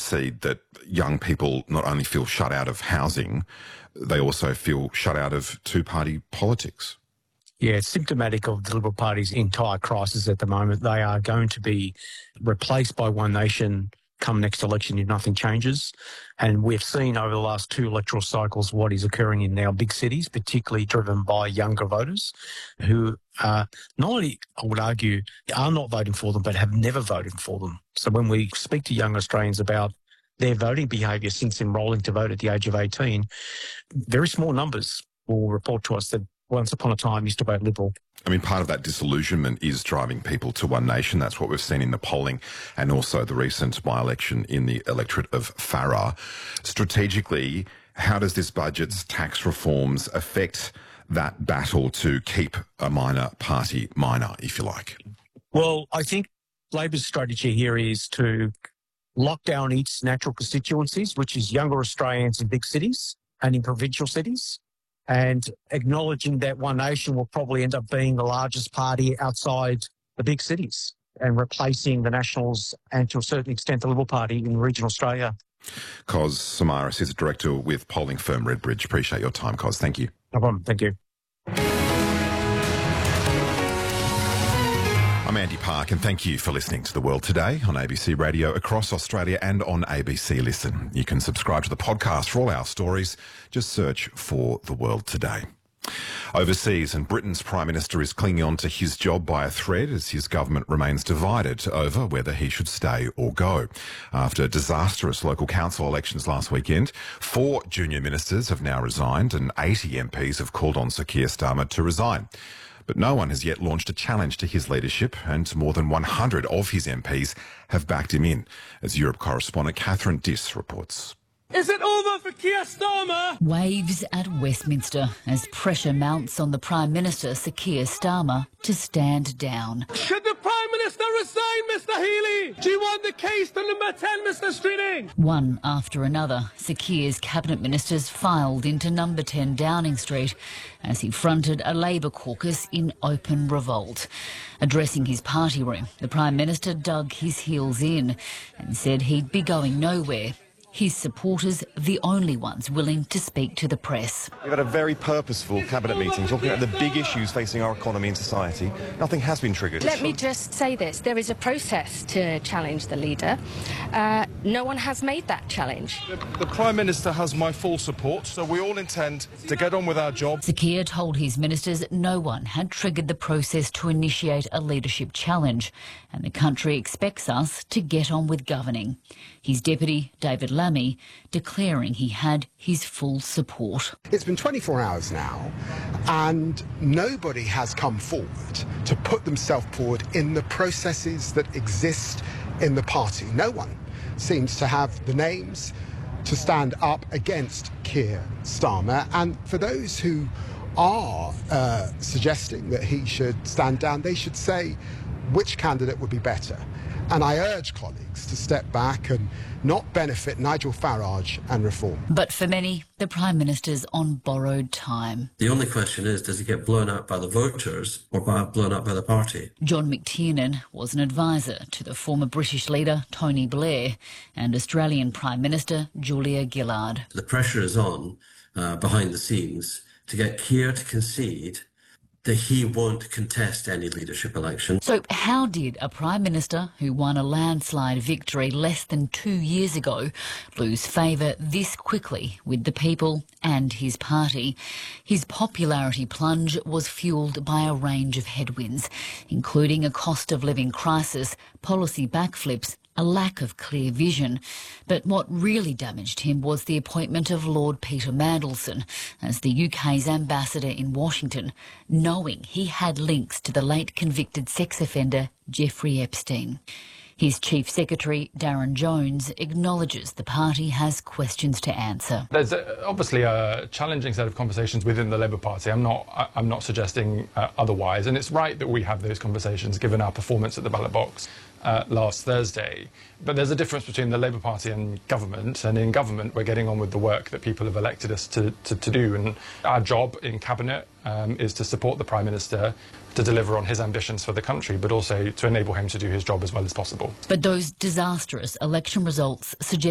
concede that young people not only feel shut out of housing, they also feel shut out of two-party politics. Yeah, it's symptomatic of the Liberal Party's entire crisis at the moment. They are going to be replaced by One Nation come next election if nothing changes. And we've seen over the last 2 electoral cycles what is occurring in our big cities, particularly driven by younger voters who not only, I would argue, are not voting for them, but have never voted for them. So when we speak to young Australians about their voting behaviour since enrolling to vote at the age of 18, very small numbers will report to us that once upon a time used to vote Liberal. I mean, part of that disillusionment is driving people to One Nation. That's what we've seen in the polling and also the recent by-election in the electorate of Farrar. Strategically, how does this budget's tax reforms affect that battle to keep a minor party minor, if you like? Well, I think Labor's strategy here is to lock down its natural constituencies, which is younger Australians in big cities and in provincial cities, and acknowledging that One Nation will probably end up being the largest party outside the big cities and replacing the Nationals and to a certain extent the Liberal Party in regional Australia. Cos Samaras is a director with polling firm Redbridge. Appreciate your time, Cos. Thank you. No problem. Thank you. I'm Andy Park and thank you for listening to The World Today on ABC Radio across Australia and on ABC Listen. You can subscribe to the podcast for all our stories. Just search for The World Today. Overseas, and Britain's Prime Minister is clinging on to his job by a thread as his government remains divided over whether he should stay or go. After disastrous local council elections last weekend, 4 junior ministers have now resigned and 80 MPs have called on Sir Keir Starmer to resign. But no one has yet launched a challenge to his leadership, and more than 100 of his MPs have backed him in, as Europe correspondent Catherine Diss reports. Is it over for Keir Starmer? Waves at Westminster as pressure mounts on the Prime Minister, Sir Keir Starmer, to stand down. Should the Prime Minister resign, Mr Healy? Do you want the case to number 10, Mr Streeting? One after another, Sir Keir's cabinet ministers filed into number 10 Downing Street as he fronted a Labour caucus in open revolt. Addressing his party room, the Prime Minister dug his heels in and said he'd be going nowhere. His supporters, the only ones willing to speak to the press. We've had a very purposeful cabinet meeting talking about the big issues facing our economy and society. Nothing has been triggered. Let me just say this. There is a process to challenge the leader. No one has made that challenge. The Prime Minister has my full support, so we all intend to get on with our job. Sir Keir told his ministers no one had triggered the process to initiate a leadership challenge, and the country expects us to get on with governing. His deputy, David Lammy, declaring he had his full support. It's been 24 hours now, and nobody has come forward to put themselves forward in the processes that exist in the party. No one seems to have the names to stand up against Keir Starmer, and for those who are suggesting that he should stand down, they should say which candidate would be better. And I urge colleagues to step back and not benefit Nigel Farage and Reform. But for many, the Prime Minister's on borrowed time. The only question is, does he get blown out by the voters or blown out by the party? John McTiernan was an advisor to the former British leader Tony Blair and Australian Prime Minister Julia Gillard. The pressure is on behind the scenes to get Keir to concede that he won't contest any leadership election. So how did a Prime Minister who won a landslide victory less than 2 years ago lose favour this quickly with the people and his party? His popularity plunge was fuelled by a range of headwinds, including a cost of living crisis, policy backflips, a lack of clear vision. But what really damaged him was the appointment of Lord Peter Mandelson as the UK's ambassador in Washington, knowing he had links to the late convicted sex offender Jeffrey Epstein. His Chief Secretary, Darren Jones, acknowledges the party has questions to answer. There's obviously a challenging set of conversations within the Labour Party. I'm not suggesting otherwise, and it's right that we have those conversations given our performance at the ballot box last Thursday. But there's a difference between the Labour Party and government, and in government we're getting on with the work that people have elected us to do, and our job in Cabinet is to support the Prime Minister to deliver on his ambitions for the country, but also to enable him to do his job as well as possible. But those disastrous election results suggest